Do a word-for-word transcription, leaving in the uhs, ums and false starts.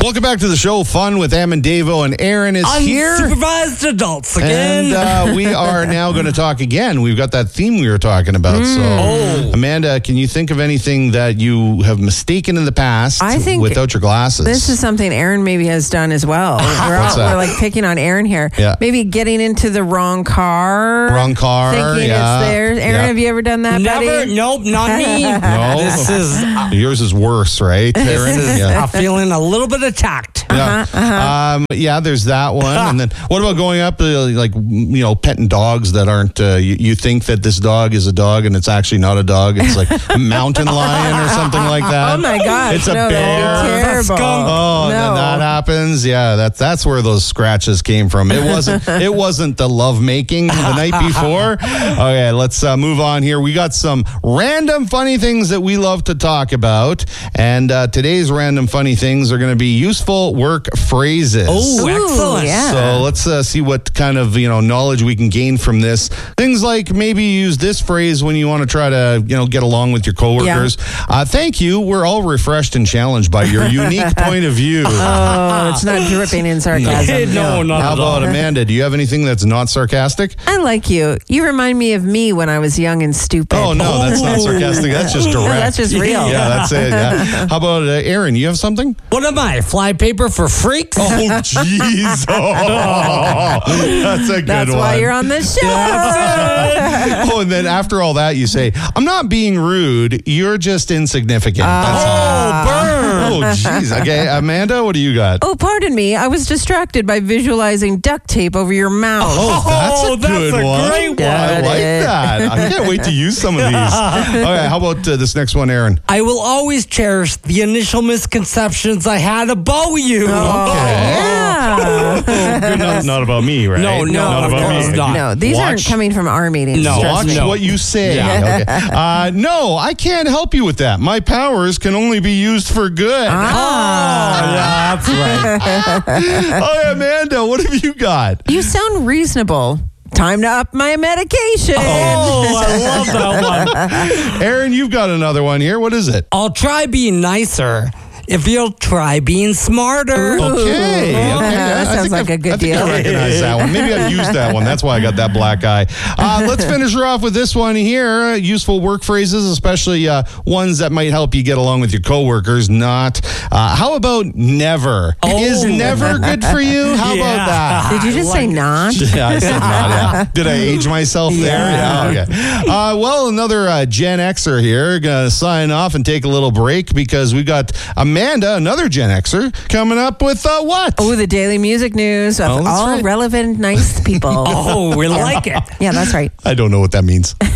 Welcome back to the show. Fun with Amandavo, and Aaron is here. Unsupervised adults again. And uh, we are now going to talk again. We've got that theme we were talking about. Mm. So, oh. Amanda, can you think of anything that you have mistaken in the past I think without your glasses? This is something Aaron maybe has done as well. We're, all, we're like picking on Aaron here. Yeah. Maybe getting into the wrong car. Wrong car. Thinking yeah. it's theirs. Aaron, yeah. have you ever done that, Never. buddy? Nope, not me. No. This is uh, Yours is worse, right, Aaron? this is yeah. uh, feeling a little bit attacked. Yeah. Uh-huh, uh-huh. Um, yeah, there's that one. And then what about going up to, like, you know, petting dogs that aren't, uh, you, you think that this dog is a dog and it's actually not a dog. It's like a mountain lion or something like that. Oh, my gosh. It's a no, bear. That's terrible. Oh, and then no. that happens. Yeah, that's that's where those scratches came from. It wasn't it wasn't the love making the night before. Okay, let's uh, move on here. We got some random funny things that we love to talk about. And uh, today's random funny things are going to be useful work phrases. Oh, excellent. Yeah. So let's uh, see what kind of, you know, knowledge we can gain from this. Things like maybe use this phrase when you want to try to, you know, get along with your coworkers. Yeah. Uh, thank you. We're all refreshed and challenged by your unique point of view. Oh, it's not dripping in sarcasm. No, not How at all. about Amanda? Do you have anything that's not sarcastic? I like you. You remind me of me when I was young and stupid. Oh, no, that's not sarcastic. That's just direct. No, that's just real. Yeah, that's it. Yeah. How about uh, Aaron? You have something? What am I? Fly paper for freaks? Oh, jeez. Oh, that's a good That's one. why you're on the show. Oh, and then after all that, you say, I'm not being rude. You're just insignificant. That's all. Oh, burn. Oh, jeez. Okay, Amanda, what do you got? Oh, pardon me. I was distracted by visualizing duct tape over your mouth. Oh, that's a Oh, that's good a one. great one. I Got like it. that. I can't wait to use some of these. Okay, how about uh, this next one, Aaron? I will always cherish the initial misconceptions I had about you. Oh, yeah. not, not about me, right? No, no, not of about course me. not. No, these aren't Watch- coming from our meetings. No. trust Watch me. No. what you say. Yeah. Okay. Uh, no, I can't help you with that. My powers can only be used for good. Ah. Oh, yeah, that's right. Oh, Amanda, what have you got? You sound reasonable. Time to up my medication. Oh, I love that one. Aaron, you've got another one here. What is it? I'll try being nicer if you'll try being smarter. Ooh. Okay. okay. That I sounds think like I- a good I think deal. I recognize that one. Maybe I've used that one. That's why I got that black eye. Uh, let's finish her off with this one here. Useful work phrases, especially uh, ones that might help you get along with your coworkers. Not. Uh, how about never? Oh. Is never good for you? How Yeah. about that? Did you just say not? Yeah, I said not. Yeah. Did I age myself there? Yeah. Yeah. Okay. Uh, well, another uh, Gen Xer here. Gonna sign off and take a little break because we got Amanda, another Gen Xer, coming up with uh, what? Oh, the daily music news of Oh, that's all right. relevant, nice people. Oh, we like it. Yeah, that's right. I don't know what that means.